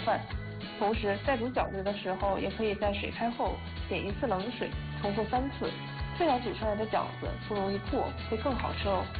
烦。同时，在煮饺子的时候，也可以在水开后点一次冷水，重复3次，这样煮出来的饺子不容易破，会更好吃哦。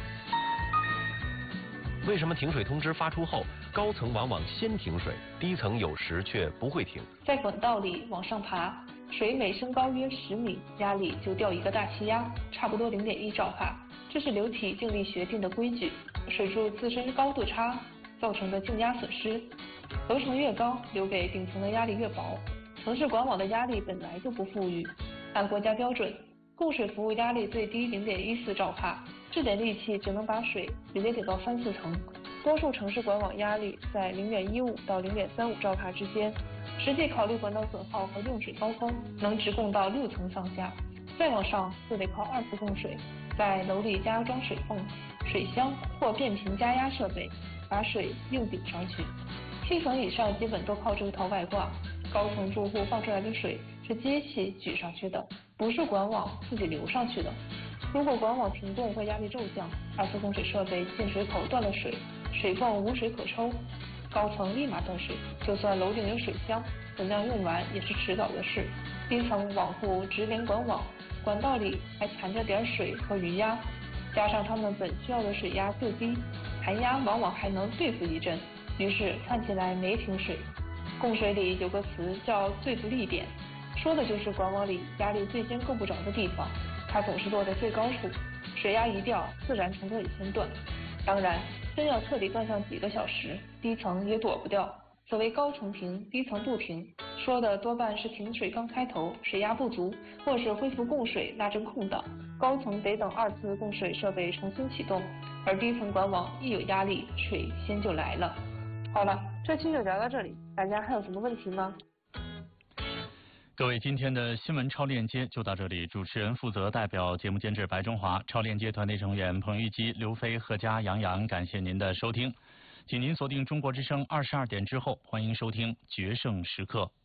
为什么停水通知发出后，高层往往先停水，低层有时却不会停？ 在管道里往上爬，水每升高约10米，压力就掉一个大气压，差不多0.1兆帕。这是流体静力学定的规矩。水柱自身高度差造成的静压损失，楼层越高，留给顶层的压力越薄。城市管网的压力本来就不富裕，按国家标准，供水服务压力最低0.14兆帕，这点力气只能把水直接给到3、4层。多数城市管网压力在0.15到0.35兆帕之间，实际考虑管道损耗和用水高峰，能直供到6层上下。再往上就得靠2次供水，在楼里加装水泵、水箱或变频加压设备，把水硬顶上去。7层以上基本都靠这套外挂，高层住户放出来的水是机器举上去的，不是管网自己流上去的。如果管网停动或压力骤降，2次供水设备进水口断了水，水泵无水可抽，高层立马断水。就算楼顶有水箱，等量用完也是迟早的事。低层网户直连管网，管道里还缠着点水和余压，加上他们本需要的水压就低，含压往往还能对付一阵，于是看起来没停水。供水里有个词叫最不利点，说的就是管网里压力最先够不着的地方，它总是落在最高处，水压一掉，自然从这里先断。当然，真要彻底断上几个小时，低层也躲不掉。所谓高层停，低层不停，说的多半是停水刚开头，水压不足，或是恢复供水那阵空档，高层得等2次供水设备重新启动，而低层管网一有压力，水先就来了。好了，这期就聊到这里，大家还有什么问题吗？ 各位，今天的新闻超链接就到这里。主持人负责代表节目监制白中华，超链接团队成员彭玉基、刘飞、贺佳、杨洋，感谢您的收听。请您锁定中国之声22点之后，欢迎收听决胜时刻。